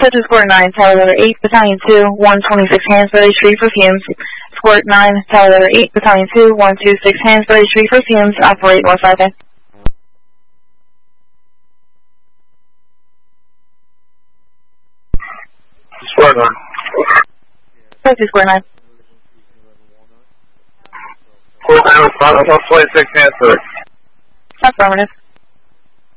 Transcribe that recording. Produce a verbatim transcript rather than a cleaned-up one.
Touch Square nine, Tower Letter eight, Battalion two, one twenty-six, Hansberry Street for fumes. Square nine, Tower Letter eight, Battalion two, one twenty-six, Hansberry Street for fumes. Operate one five eight. Square nine. Touch Square nine. Square nine, twenty-six, Hansberry. Affirmative.